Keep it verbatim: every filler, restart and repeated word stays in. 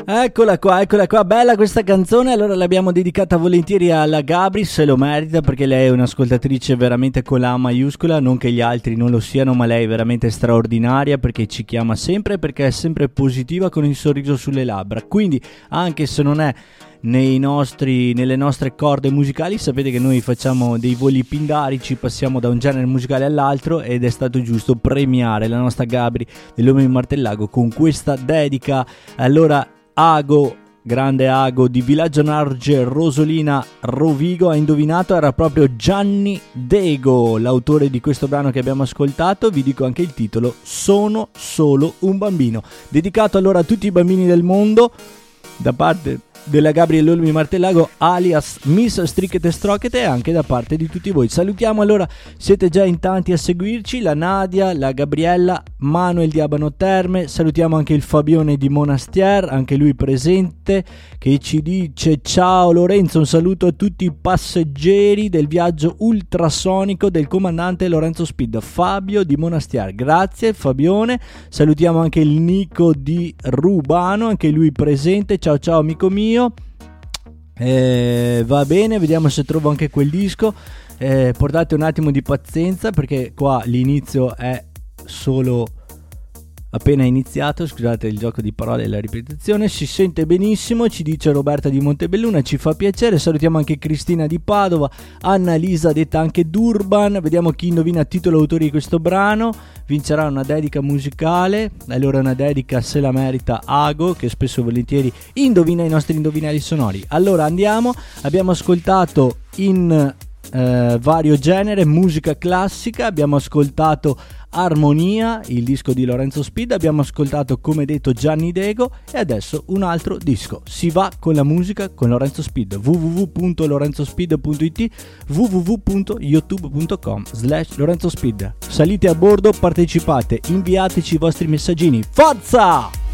Eccola qua, eccola qua, bella questa canzone. Allora l'abbiamo dedicata volentieri alla Gabri, se lo merita, perché lei è un'ascoltatrice veramente con la A maiuscola, non che gli altri non lo siano, ma lei è veramente straordinaria, perché ci chiama sempre, perché è sempre positiva con il sorriso sulle labbra. Quindi anche se non è nei nostri, nelle nostre corde musicali, sapete che noi facciamo dei voli pindarici, passiamo da un genere musicale all'altro, ed è stato giusto premiare la nostra Gabri dell'Uomo di Martellago con questa dedica. Allora Ago, grande Ago di Villaggio Narge, Rosolina, Rovigo, ha indovinato, era proprio Gianni Dego l'autore di questo brano che abbiamo ascoltato. Vi dico anche il titolo: Sono solo un bambino, dedicato allora a tutti i bambini del mondo da parte della Gabriella Olmi Martellago alias Miss Strichete Strochete, e anche da parte di tutti voi. Salutiamo, allora siete già in tanti a seguirci, la Nadia, la Gabriella, Manuel di Abano Terme, salutiamo anche il Fabione di Monastier, anche lui presente, che ci dice: ciao Lorenzo, un saluto a tutti i passeggeri del viaggio ultrasonico del comandante Lorenzo Speed. Fabio di Monastier, grazie Fabione. Salutiamo anche il Nico di Rubano, anche lui presente, ciao ciao amico mio. Eh, va bene, vediamo se trovo anche quel disco. Eh, portate un attimo di pazienza, perché qua l'inizio è solo appena iniziato, scusate il gioco di parole e la ripetizione. Si sente benissimo, ci dice Roberta di Montebelluna, ci fa piacere. Salutiamo anche Cristina di Padova, Annalisa detta anche Durban. Vediamo chi indovina il titolo e autore di questo brano vincerà una dedica musicale. Allora una dedica se la merita Ago, che spesso e volentieri indovina i nostri indovinelli sonori. Allora andiamo, abbiamo ascoltato in eh, vario genere musica classica, abbiamo ascoltato Armonia, il disco di Lorenzo Speed, abbiamo ascoltato come detto Gianni Dego, e adesso un altro disco. Si va con la musica con Lorenzo Speed. w w w punto lorenzo speed punto i t, w w w punto youtube punto com slash Lorenzo Speed. Salite a bordo, partecipate, inviateci i vostri messaggini. Forza!